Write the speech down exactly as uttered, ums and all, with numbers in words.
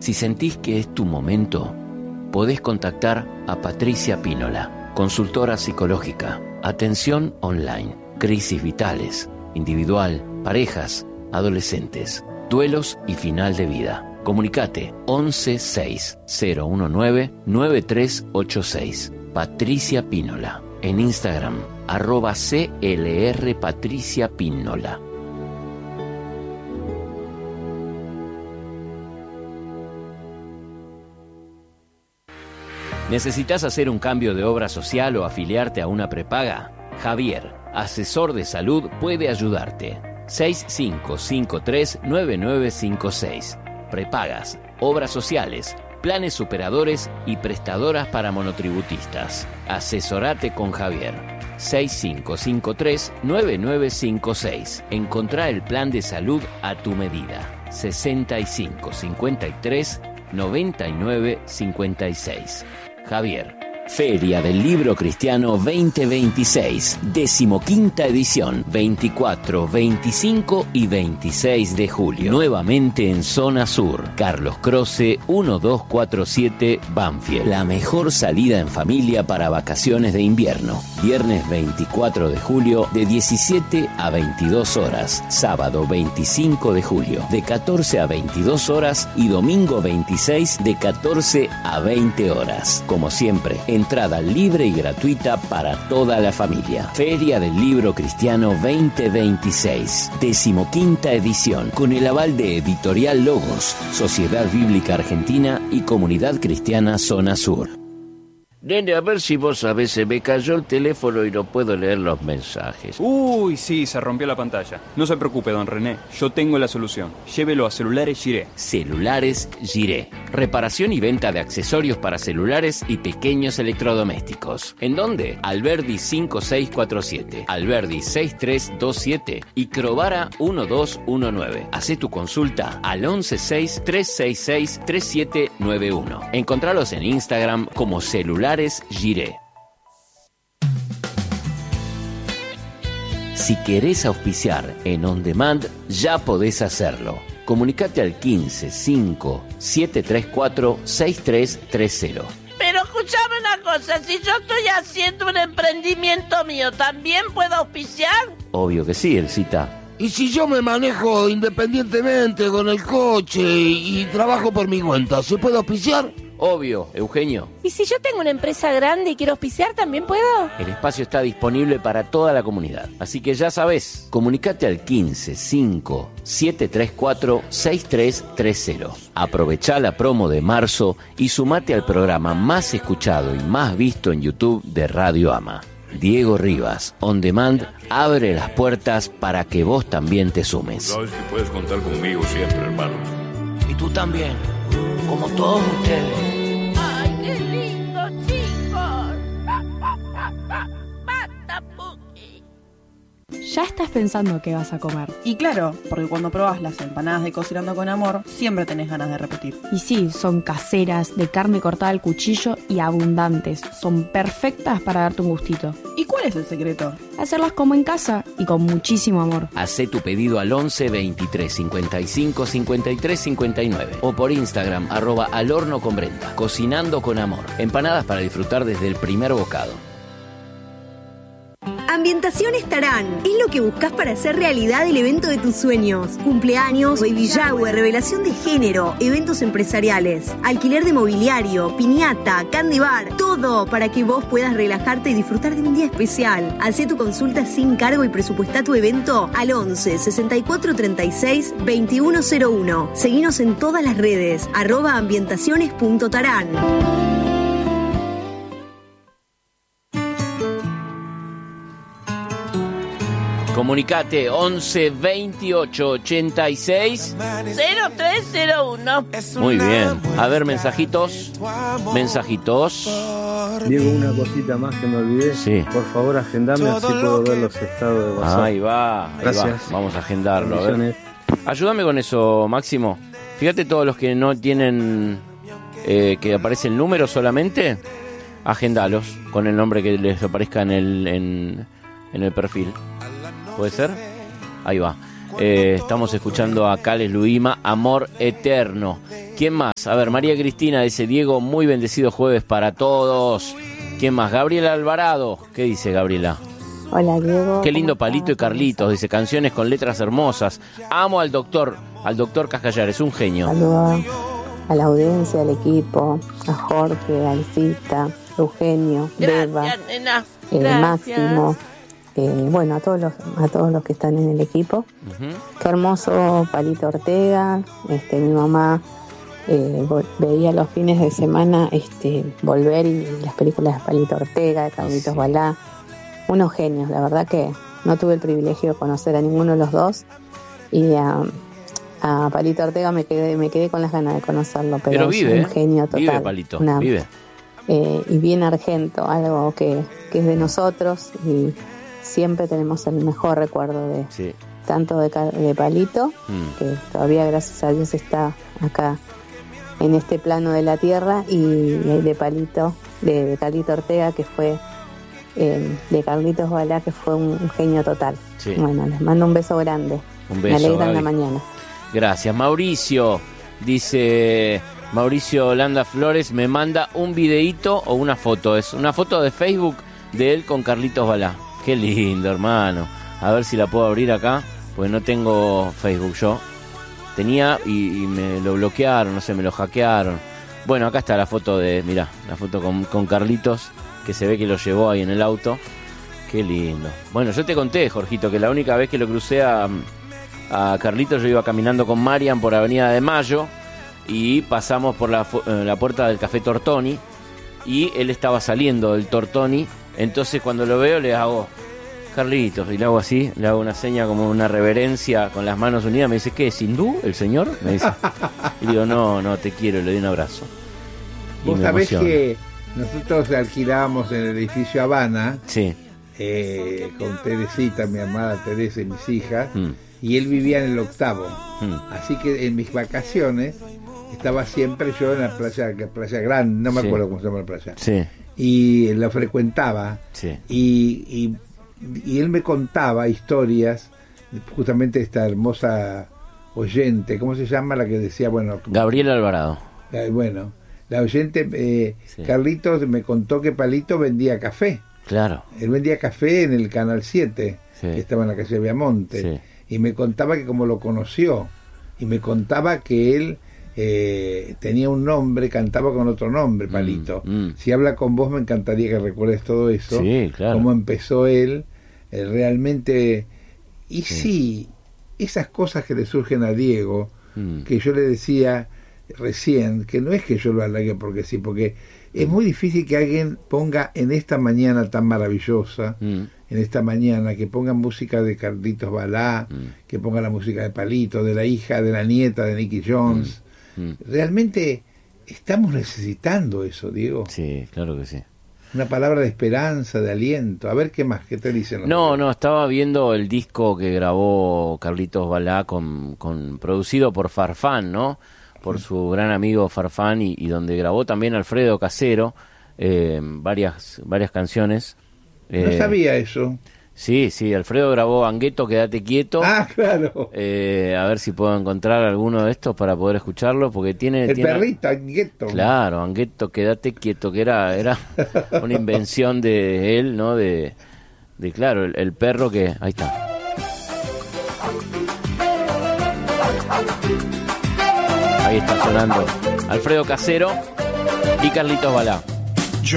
Si sentís que es tu momento, podés contactar a Patricia Pínola, consultora psicológica, atención online, crisis vitales, individual, parejas, adolescentes, duelos y final de vida. Comunicate once seis cero uno nueve nueve tres ocho seis. Patricia Pínola. En Instagram, arroba C L R Patricia Pínola. ¿Necesitas hacer un cambio de obra social o afiliarte a una prepaga? Javier, asesor de salud, puede ayudarte. seis cinco cinco tres nueve nueve cinco seis. Prepagas, obras sociales, planes superadores y prestadoras para monotributistas. Asesorate con Javier. seis cinco cinco tres nueve nueve cinco seis. Encontrá el plan de salud a tu medida. sesenta y cinco cincuenta y tres noventa y nueve cincuenta y seis. Javier. Feria del Libro Cristiano veinte veintiséis, decimoquinta edición, veinticuatro, veinticinco y veintiséis de julio. Nuevamente en Zona Sur, Carlos Croce mil doscientos cuarenta y siete, Banfield. La mejor salida en familia para vacaciones de invierno. Viernes veinticuatro de julio de diecisiete a veintidós horas, sábado veinticinco de julio de catorce a veintidós horas y domingo veintiséis de catorce a veinte horas. Como siempre, entrada libre y gratuita para toda la familia. Feria del Libro Cristiano veinte veintiséis, decimoquinta edición, con el aval de Editorial Logos, Sociedad Bíblica Argentina y Comunidad Cristiana Zona Sur. Nene, a ver si vos sabés, se me cayó el teléfono y no puedo leer los mensajes. Uy, sí, se rompió la pantalla. No se preocupe, don René, yo tengo la solución. Llévelo a Celulares Giré. Celulares Giré. Reparación y venta de accesorios para celulares y pequeños electrodomésticos. ¿En dónde? Alberdi cinco seis cuatro siete, Alberdi seis tres dos siete y Crovara uno dos uno nueve. Hacé tu consulta al once seis tres seis seis tres siete nueve uno. Encontralos en Instagram como Celulares Giré. Si querés auspiciar en On Demand, ya podés hacerlo. Comunicate al quince cinco siete tres cuatro seis tres tres cero. Pero escuchame una cosa, si yo estoy haciendo un emprendimiento mío, ¿también puedo auspiciar? Obvio que sí, Elcita. ¿Y si yo me manejo independientemente con el coche y, y trabajo por mi cuenta, se puede auspiciar? Obvio, Eugenio. ¿Y si yo tengo una empresa grande y quiero auspiciar, también puedo? El espacio está disponible para toda la comunidad. Así que ya sabés, comunicate al quince cinco siete tres cuatro seis tres tres cero. Aprovechá la promo de marzo y sumate al programa más escuchado y más visto en YouTube de Radio Ama. Diego Rivas, On Demand, abre las puertas para que vos también te sumes. Sabes que puedes contar conmigo siempre, hermano. Y tú también, como todos ustedes. ¡Ay, qué lindo, chicos! ¡Basta, Puki! Ya estás pensando qué vas a comer. Y claro, porque cuando probás las empanadas de Cocinando con Amor, siempre tenés ganas de repetir. Y sí, son caseras, de carne cortada al cuchillo y abundantes. Son perfectas para darte un gustito. ¿Y cuál es el secreto? Hacerlas como en casa y con muchísimo amor. Hacé tu pedido al once veintitrés cincuenta y cinco cincuenta y tres cincuenta y nueve o por Instagram, arroba al horno con Brenda. Cocinando con Amor. Empanadas para disfrutar desde el primer bocado. Ambientaciones Tarán es lo que buscas para hacer realidad el evento de tus sueños. Cumpleaños, baby shower, revelación de género, eventos empresariales, alquiler de mobiliario, piñata, candy bar, todo para que vos puedas relajarte y disfrutar de un día especial. Hacé tu consulta sin cargo y presupuestá tu evento al once sesenta y cuatro treinta y seis veintiuno cero uno. Seguinos en todas las redes, arroba ambientaciones punto tarán. Comunicate once veintiocho ochenta y seis cero tres cero uno. Muy bien. A ver, mensajitos. Mensajitos. Diego, una cosita más que me olvidé. Sí. Por favor, agendame, así puedo ver los estados de WhatsApp. Ahí va. Ahí Gracias. va. Vamos a agendarlo. A ver. Ayúdame con eso, Máximo. Fíjate todos los que no tienen eh, que aparece el número solamente, agendalos con el nombre que les aparezca en el en, en el perfil. ¿Puede ser? Ahí va. Eh, estamos escuchando a Cales Luima, Amor Eterno. ¿Quién más? A ver, María Cristina dice, Diego, muy bendecido jueves para todos. ¿Quién más? Gabriela Alvarado. ¿Qué dice Gabriela? Hola, Diego. Qué lindo Palito y Carlitos, dice, canciones con letras hermosas. Amo al doctor, al doctor Cascallar, es un genio. Saludos a la audiencia, al equipo, a Jorge, a Alcita, Eugenio, Beba, eh, Máximo, eh, bueno, a todos los a todos los que están en el equipo. Uh-huh. Qué hermoso Palito Ortega. Este, mi mamá eh, veía los fines de semana este Volver y las películas de Palito Ortega, de Carlitos sí. Balá. Unos genios, la verdad que no tuve el privilegio de conocer a ninguno de los dos y a, a Palito Ortega me quedé me quedé con las ganas de conocerlo, pero, pero vive, es un genio total. Vive Palito, una, vive. Eh, y bien argento, algo que, que es de nosotros y siempre tenemos el mejor recuerdo de sí. tanto de, de Palito, mm. que todavía gracias a Dios está acá en este plano de la tierra, y de Palito, de, de Carlito Ortega, que fue Eh, de Carlitos Balá, que fue un, un genio total. Sí. Bueno, les mando un beso grande. Un beso, me alegran Gaby. La mañana. Gracias. Mauricio, dice Mauricio Landa Flores, me manda un videíto o una foto. Es una foto de Facebook de él con Carlitos Balá. Qué lindo, hermano. A ver si la puedo abrir acá, porque no tengo Facebook yo. Tenía y, y me lo bloquearon, no sé, me lo hackearon. Bueno, acá está la foto de, mirá, la foto con, con Carlitos, que se ve que lo llevó ahí en el auto. Qué lindo. Bueno, yo te conté, Jorgito, que la única vez que lo crucé a, a Carlitos, yo iba caminando con Marian por Avenida de Mayo y pasamos por la, la puerta del Café Tortoni y él estaba saliendo del Tortoni. Entonces cuando lo veo le hago, Carlitos, y le hago así, le hago una seña como una reverencia con las manos unidas. Me dice, ¿qué es hindú el señor? Me dice. Y digo, no, no, te quiero, le doy un abrazo. Y vos sabés que nosotros alquilábamos en el edificio Habana, sí. eh, con Teresita, mi amada Teresa y mis hijas, mm. y él vivía en el octavo. Mm. Así que en mis vacaciones estaba siempre yo en la playa, playa grande, no me sí. acuerdo cómo se llama la playa, sí. y la frecuentaba, sí. y, y, y él me contaba historias, justamente esta hermosa oyente, ¿cómo se llama? La que decía, bueno... Gabriela Alvarado. Eh, bueno... La oyente, eh, sí. Carlitos me contó que Palito vendía café. Claro. Él vendía café en el Canal siete, sí. que estaba en la calle Viamonte. Sí. Y me contaba que como lo conoció, y me contaba que él eh, tenía un nombre, cantaba con otro nombre, Palito. Mm, mm. Si habla con vos, me encantaría que recuerdes todo eso. Sí, claro. Cómo empezó él, eh, realmente... Y sí. sí, esas cosas que le surgen a Diego, mm. que yo le decía... recién, que no es que yo lo halague porque sí, porque es muy difícil que alguien ponga en esta mañana tan maravillosa, mm. en esta mañana, que ponga música de Carlitos Balá, mm. que ponga la música de Palito, de la hija, de la nieta de Nicky Jones. Mm. Mm. Realmente estamos necesitando eso, Diego. Sí, claro que sí. Una palabra de esperanza, de aliento. A ver qué más, qué te dicen los No, días? no, estaba viendo el disco que grabó Carlitos Balá con, con producido por Farfán, ¿no? Por su gran amigo Farfán, y, y donde grabó también Alfredo Casero eh, varias varias canciones. Eh, no sabía eso. Sí, sí, Alfredo grabó Angueto, Quédate Quieto. Ah, claro. Eh, a ver si puedo encontrar alguno de estos para poder escucharlo, porque tiene... El tiene, perrito, Angueto. Claro, Angueto, Quédate Quieto, que era era una invención de él, ¿no? De, de claro, el, el perro que... Ahí está. Ahí está sonando Alfredo Casero y Carlitos Balá.